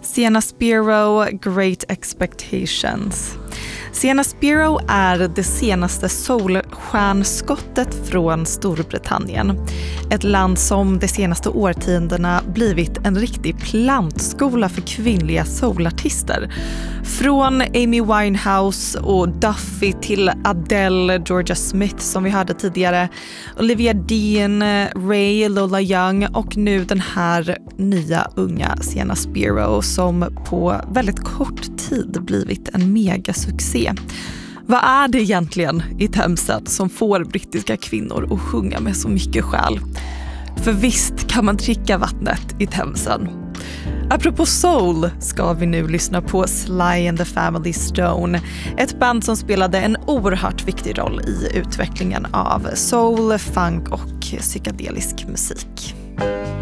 Sienna Spiro, Great Expectations. Sienna Spiro är det senaste soulstjärnskottet från Storbritannien. Ett land som de senaste årtiondena blivit en riktig plantskola för kvinnliga soulartister. Från Amy Winehouse och Duffy till Adele, Georgia Smith som vi hörde tidigare, Olivia Dean, Ray, Lola Young och nu den här nya unga Sienna Spiro som på väldigt kort tid blivit en megasuccé. Vad är det egentligen i Themsen som får brittiska kvinnor att sjunga med så mycket själ? För visst kan man dricka vattnet i Themsen. Apropå soul ska vi nu lyssna på Sly and the Family Stone, ett band som spelade en oerhört viktig roll i utvecklingen av soul, funk och psykedelisk musik.